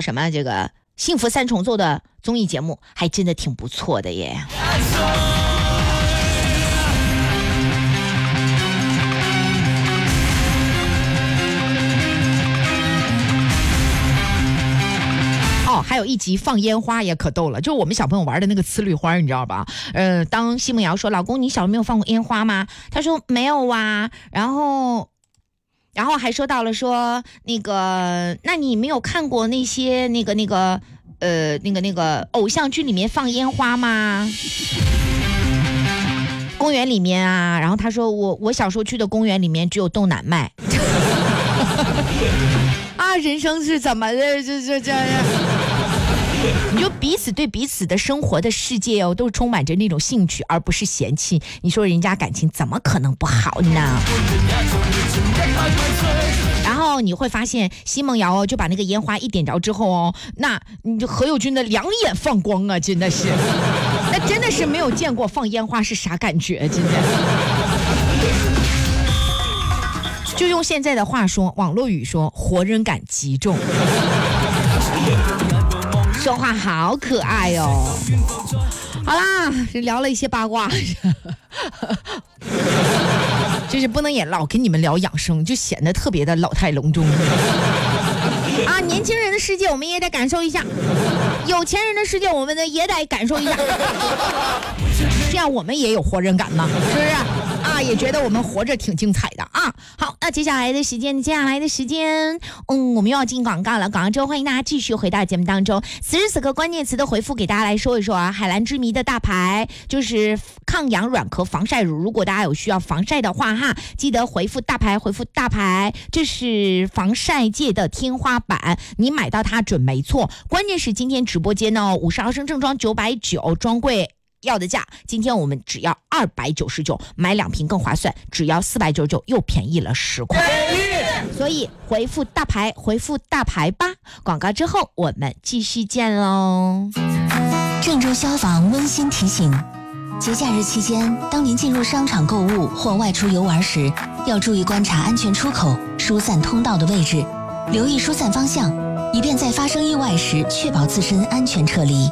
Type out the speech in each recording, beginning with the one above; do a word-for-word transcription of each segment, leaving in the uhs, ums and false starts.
什么这个幸福三重奏的综艺节目，还真的挺不错的耶。哦，还有一集放烟花也可逗了，就是我们小朋友玩的那个呲绿花，你知道吧？呃，当奚梦瑶说：“老公，你小时候没有放过烟花吗？”他说：“没有啊。”然后。然后还说到了说那个，那你没有看过那些那个那个呃那个那个偶像剧里面放烟花吗？公园里面啊，然后他说我我小时候去的公园里面只有豆奶麦。啊，人生是怎么的？这这这样？你就彼此对彼此的生活的世界哦，都充满着那种兴趣，而不是嫌弃。你说人家感情怎么可能不好呢？然后你会发现，奚梦瑶哦，就把那个烟花一点着之后哦，那你就何猷君的两眼放光啊，真的是，那真的是没有见过放烟花是啥感觉，真的。就用现在的话说，网络语说，活人感极重。说话好可爱哦。好啦，聊了一些八卦，就是不能也老跟你们聊养生，就显得特别的老态龙钟啊。年轻人的世界我们也得感受一下，有钱人的世界我们呢也得感受一下，这样我们也有活人感嘛，是不是啊？也觉得我们活着挺精彩的啊。好，那接下来的时间，接下来的时间，嗯，我们又要进广告了。广告之后，欢迎大家继续回到节目当中。此时此刻，关键词的回复给大家来说一说啊。海蓝之谜的大牌就是抗氧软壳防晒乳，如果大家有需要防晒的话哈，记得回复大牌，回复大牌，这是防晒界的天花板，你买到它准没错。关键是今天直播间呢，五十毫升正装九百九，专柜要的价，今天我们只要二百九十九，买两瓶更划算，只要四百九十九，又便宜了十块。所以回复大牌，回复大牌吧。广告之后我们继续见喽。 郑州消防温馨提醒：节假日期间，当您进入商场购物或外出游玩时，要注意观察安全出口、疏散通道的位置，留意疏散方向，以便在发生意外时确保自身安全撤离。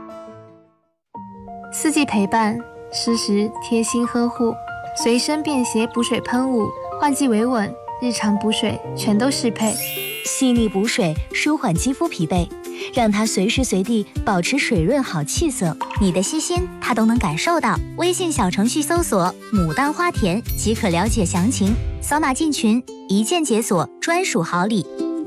四季陪伴，时时贴心呵护，随身便携补水喷雾，换季维稳，日常补水全都适配。 细腻补水，舒缓肌肤疲惫，让它随时随地保持水润好气色。 你的细心，它都能感受到。微信小程序搜索“牡丹花田”即可了解详情，扫码进群，一键解锁专属好礼。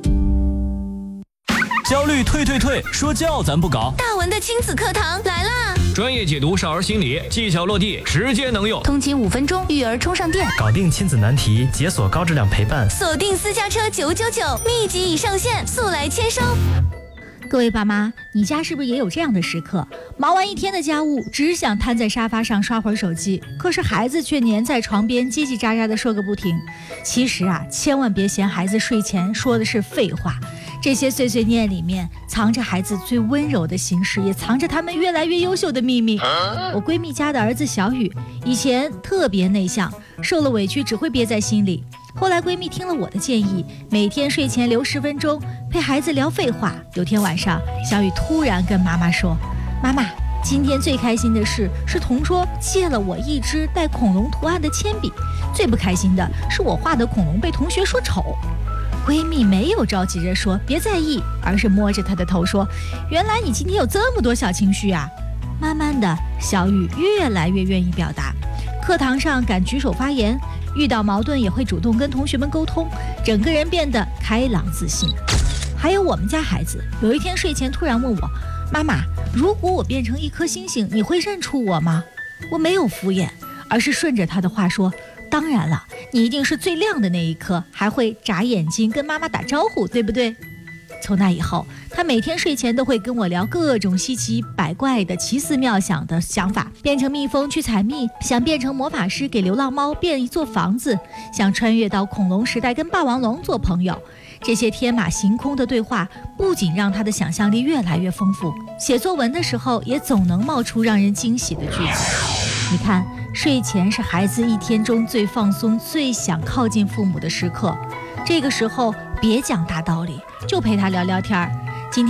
焦虑退退退，说教咱不搞。 大文的亲子课堂来啦！ 专业解读少儿心理，技巧落地，直接能用。 通勤五分钟，育儿充上电， 搞定亲子难题，解锁高质量陪伴。 锁定私家车九九九，密集已上线，速来签收。 各位爸妈，你家是不是也有这样的时刻？忙完一天的家务，只想瘫在沙发上刷会儿手机，可是孩子却黏在床边叽叽喳喳地说个不停。其实啊，千万别嫌孩子睡前说的是废话，这些碎碎念里面藏着孩子最温柔的心事，也藏着他们越来越优秀的秘密。我闺蜜家的儿子小雨以前特别内向，受了委屈只会憋在心里，后来闺蜜听了我的建议，每天睡前留十分钟陪孩子聊废话。有天晚上，小雨突然跟妈妈说：“妈妈，今天最开心的事是同桌借了我一支带恐龙图案的铅笔，最不开心的是我画的恐龙被同学说丑。”闺蜜没有着急着说别在意，而是摸着她的头说：“原来你今天有这么多小情绪啊！”慢慢的，小雨越来越愿意表达，课堂上敢举手发言，遇到矛盾也会主动跟同学们沟通，整个人变得开朗自信。还有我们家孩子，有一天睡前突然问我：“妈妈，如果我变成一颗星星，你会认出我吗？”我没有敷衍，而是顺着他的话说：“当然了，你一定是最亮的那一颗，还会眨眼睛跟妈妈打招呼，对不对？”从那以后，他每天睡前都会跟我聊各种稀奇百怪的奇思妙想的想法，变成蜜蜂去采蜜，想变成魔法师给流浪猫变一座房子，想穿越到恐龙时代跟霸王龙做朋友。这些天马行空的对话不仅让他的想象力越来越丰富，写作文的时候也总能冒出让人惊喜的句子。你看，睡前是孩子一天中最放松、最想靠近父母的时刻，这个时候别讲大道理，就陪他聊聊天，